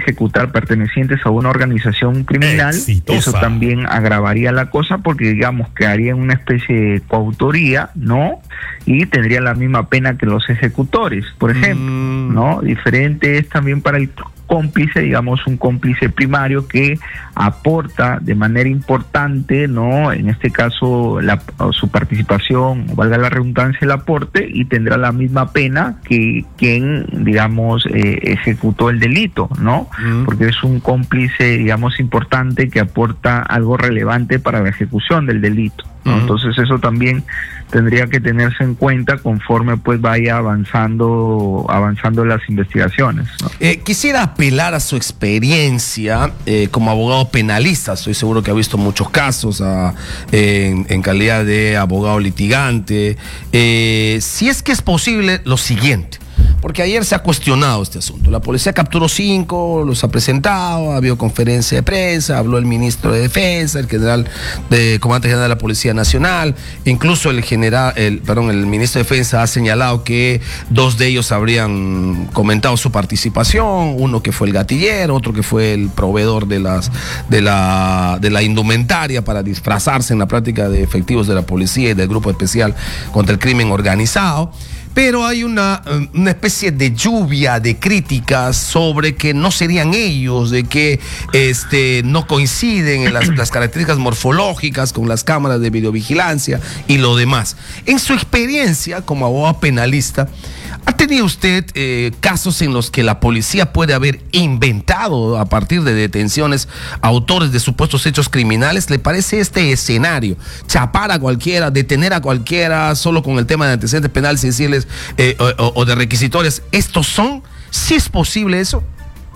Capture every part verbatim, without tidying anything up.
ejecutar pertenecientes a una organización criminal, exitosa. Eso también agravaría la cosa porque, digamos, quedaría en una especie de coautoría, ¿no? Y tendría la misma pena que los ejecutores, por ejemplo, mm. ¿no? Diferente es también para el cómplice, digamos, un cómplice primario que aporta de manera importante, ¿no? En este caso, la, su participación, valga la redundancia, el aporte, y tendrá la misma pena que quien, digamos, eh, ejecutó el delito, ¿no? Mm. Porque es un cómplice, digamos, importante que aporta algo relevante para la ejecución del delito, ¿no? Mm. Entonces eso también tendría que tenerse en cuenta conforme pues vaya avanzando avanzando las investigaciones, ¿no? Eh, quisiera apelar a su experiencia eh, como abogado penalista. Estoy seguro que ha visto muchos casos a, en, en calidad de abogado litigante. Eh, si es que es posible lo siguiente, porque ayer se ha cuestionado este asunto. La policía capturó cinco, los ha presentado, ha habido conferencia de prensa, habló el ministro de Defensa, el general de comandante general de la Policía Nacional, incluso el general, el, perdón, el ministro de Defensa ha señalado que dos de ellos habrían comentado su participación, uno que fue el gatillero, otro que fue el proveedor de las de la de la indumentaria para disfrazarse en la práctica de efectivos de la policía y del grupo especial contra el crimen organizado. Pero hay una, una especie de lluvia de críticas sobre que no serían ellos, de que este, no coinciden en las, las características morfológicas con las cámaras de videovigilancia y lo demás. En su experiencia como abogado penalista, ¿ha tenido usted eh, casos en los que la policía puede haber inventado a partir de detenciones autores de supuestos hechos criminales? ¿Le parece este escenario? Chapar a cualquiera, detener a cualquiera solo con el tema de antecedentes penales y decirles eh, o, o de requisitorias, ¿estos son? ¿Sí es posible eso?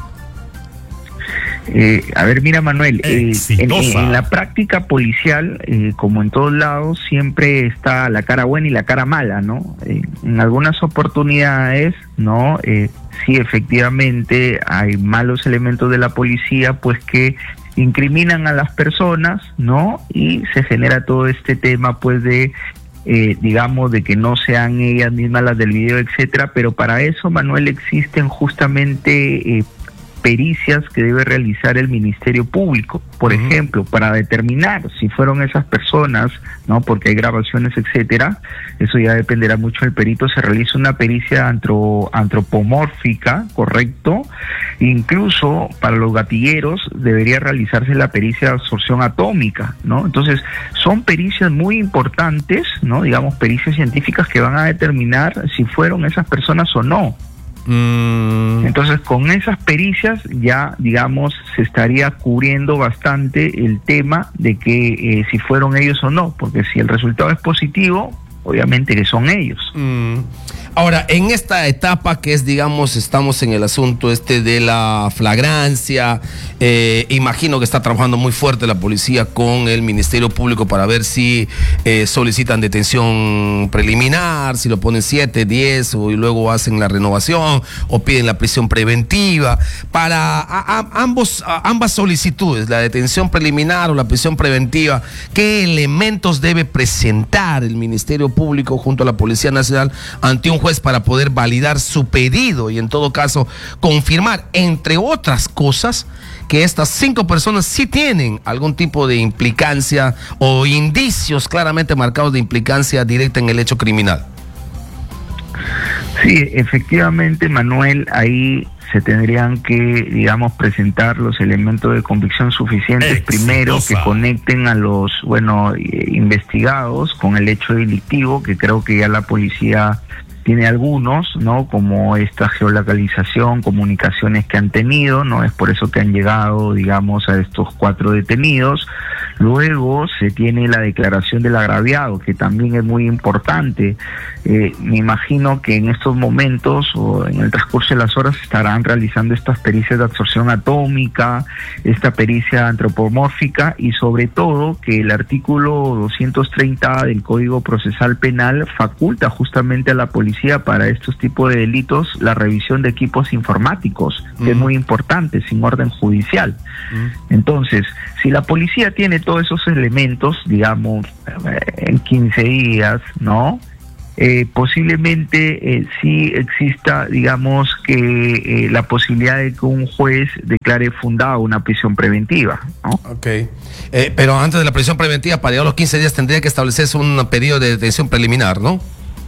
Eh, a ver, mira, Manuel, eh, en, en la práctica policial, eh, como en todos lados, siempre está la cara buena y la cara mala, ¿no? Eh, en algunas oportunidades, ¿no? Eh, sí, efectivamente, hay malos elementos de la policía, pues que incriminan a las personas, ¿no? Y se genera todo este tema, pues, de Eh, digamos, de que no sean ellas mismas las del video, etcétera, pero para eso, Manuel, existen justamente eh, pericias que debe realizar el Ministerio Público, por uh-huh. ejemplo, para determinar si fueron esas personas, ¿no? Porque hay grabaciones, etcétera. Eso ya dependerá mucho del perito. Se realiza una pericia antro, antropomórfica, correcto. Incluso para los gatilleros debería realizarse la pericia de absorción atómica, ¿no? Entonces, son pericias muy importantes, ¿no? Digamos, pericias científicas que van a determinar si fueron esas personas o no. Entonces, con esas pericias ya, digamos, se estaría cubriendo bastante el tema de que eh, si fueron ellos o no, porque si el resultado es positivo, obviamente que son ellos. Mm. Ahora, en esta etapa que es, digamos, estamos en el asunto este de la flagrancia, eh, imagino que está trabajando muy fuerte la policía con el Ministerio Público para ver si eh, solicitan detención preliminar, si lo ponen siete, diez, o, y luego hacen la renovación, o piden la prisión preventiva. Para a, a, ambos, a, ambas solicitudes, la detención preliminar o la prisión preventiva, ¿qué elementos debe presentar el Ministerio Público junto a la Policía Nacional ante un juez para poder validar su pedido y en todo caso confirmar, entre otras cosas, que estas cinco personas sí tienen algún tipo de implicancia o indicios claramente marcados de implicancia directa en el hecho criminal? Sí, efectivamente, Manuel, ahí se tendrían que, digamos, presentar los elementos de convicción suficientes, Exitosa. primero, que conecten a los, bueno, investigados con el hecho delictivo, que creo que ya la policía tiene algunos, ¿no? Como esta geolocalización, comunicaciones que han tenido, ¿no? Es por eso que han llegado, digamos, a estos cuatro detenidos. Luego se tiene la declaración del agraviado, que también es muy importante. Eh, me imagino que en estos momentos o en el transcurso de las horas estarán realizando estas pericias de absorción atómica, esta pericia antropomórfica y sobre todo que el artículo doscientos treinta del Código Procesal Penal faculta justamente a la policía para estos tipos de delitos la revisión de equipos informáticos, que mm. es muy importante, sin orden judicial. Mm. Entonces, si la policía tiene todos esos elementos, digamos, en quince días, ¿no? eh, posiblemente eh, sí exista, digamos, que eh, la posibilidad de que un juez declare fundada una prisión preventiva, ¿no? Ok. Eh, pero antes de la prisión preventiva, para llegar a los quince días tendría que establecerse un periodo de detención preliminar, ¿no?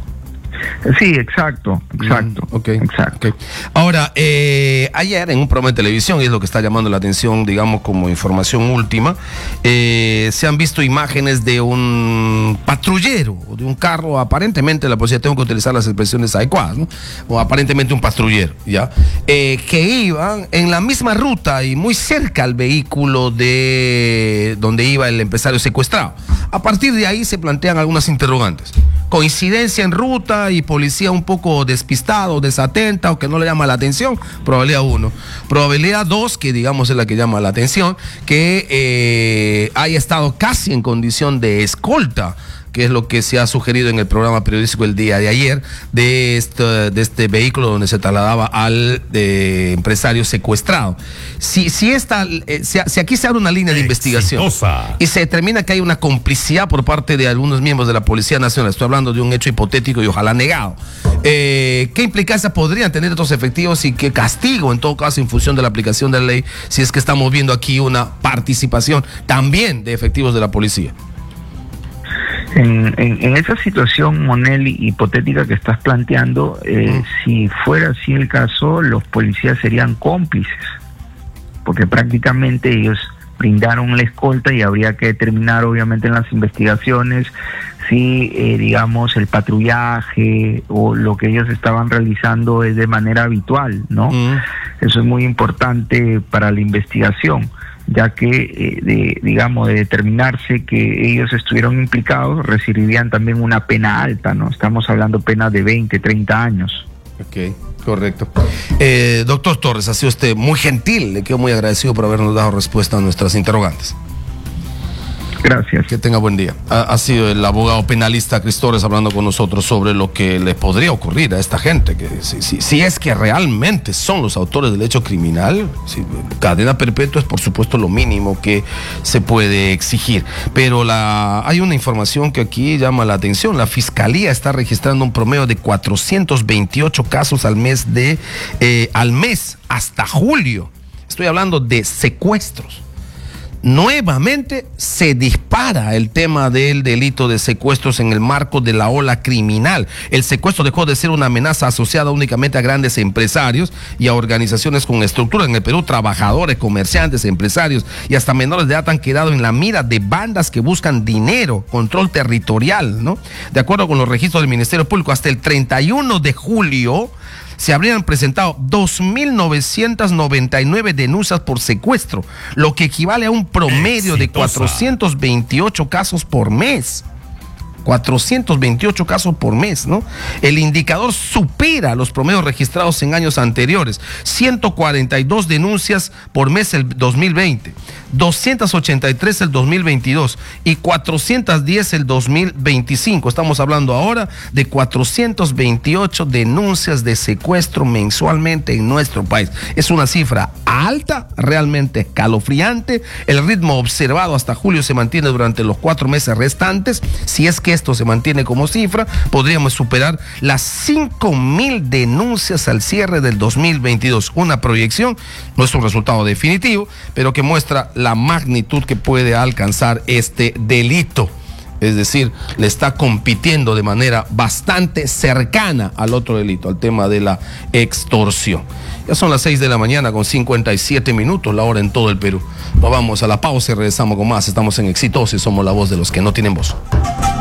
Sí, exacto, exacto. Mm, okay, exacto. Okay. Ahora, eh, ayer en un programa de televisión, y es lo que está llamando la atención, digamos, como información última, eh, se han visto imágenes de un patrullero, o de un carro, aparentemente la policía, tengo que utilizar las expresiones adecuadas, ¿no? O aparentemente un patrullero, ¿ya? Eh, que iban en la misma ruta y muy cerca al vehículo de donde iba el empresario secuestrado. A partir de ahí se plantean algunas interrogantes. Coincidencia en ruta y policía un poco despistado, desatenta o que no le llama la atención, probabilidad uno. Probabilidad dos, que digamos es la que llama la atención, que eh, haya estado casi en condición de escolta, que es lo que se ha sugerido en el programa periodístico el día de ayer, de este, de este vehículo donde se trasladaba al eh, empresario secuestrado. Si, si, esta, eh, si, si aquí se abre una línea de investigación y se determina que hay una complicidad por parte de algunos miembros de la Policía Nacional, estoy hablando de un hecho hipotético y ojalá negado, eh, ¿qué implicancias podrían tener estos efectivos y qué castigo en todo caso en función de la aplicación de la ley si es que estamos viendo aquí una participación también de efectivos de la policía? En, en, en esa situación, Monel, hipotética que estás planteando, eh, mm. si fuera así el caso, los policías serían cómplices, porque prácticamente ellos brindaron la escolta y habría que determinar, obviamente, en las investigaciones si, eh, digamos, el patrullaje o lo que ellos estaban realizando es de manera habitual, ¿no? Mm. Eso es muy importante para la investigación, ya que, eh, de, digamos, de determinarse que ellos estuvieron implicados, recibirían también una pena alta, ¿no? Estamos hablando de penas de veinte, treinta años. Ok, correcto. Eh, doctor Torres, ha sido usted muy gentil, le quedo muy agradecido por habernos dado respuesta a nuestras interrogantes. Gracias. Que tenga buen día. Ha, ha sido el abogado penalista Cris Torres hablando con nosotros sobre lo que le podría ocurrir a esta gente, que si, si, si es que realmente son los autores del hecho criminal, si, cadena perpetua es por supuesto lo mínimo que se puede exigir. Pero la, hay una información que aquí llama la atención. La Fiscalía está registrando un promedio de cuatrocientos veintiocho casos al mes, de, eh, al mes hasta julio. Estoy hablando de secuestros. Nuevamente se dispara el tema del delito de secuestros en el marco de la ola criminal. El secuestro dejó de ser una amenaza asociada únicamente a grandes empresarios y a organizaciones con estructura. En el Perú, trabajadores, comerciantes, empresarios y hasta menores de edad han quedado en la mira de bandas que buscan dinero, control territorial, ¿no? De acuerdo con los registros del Ministerio Público, hasta el treinta y uno de julio se habrían presentado dos mil novecientas noventa y nueve denuncias por secuestro, lo que equivale a un promedio Exitosa. de cuatrocientos veintiocho casos por mes. cuatrocientos veintiocho casos por mes, ¿no? El indicador supera los promedios registrados en años anteriores. ciento cuarenta y dos denuncias por mes el dos mil veinte, doscientos ochenta y tres el dos mil veintidós y cuatrocientos diez el dos mil veinticinco. Estamos hablando ahora de cuatrocientos veintiocho denuncias de secuestro mensualmente en nuestro país. Es una cifra alta, realmente escalofriante. El ritmo observado hasta julio se mantiene durante los cuatro meses restantes. Si es que esto se mantiene como cifra, podríamos superar las cinco mil denuncias al cierre del dos mil veintidós. Una proyección, no es un resultado definitivo, pero que muestra la magnitud que puede alcanzar este delito. Es decir, le está compitiendo de manera bastante cercana al otro delito, al tema de la extorsión. Ya son las seis de la mañana con cincuenta y siete minutos, la hora en todo el Perú. Nos vamos a la pausa y regresamos con más. Estamos en Exitosa y somos la voz de los que no tienen voz.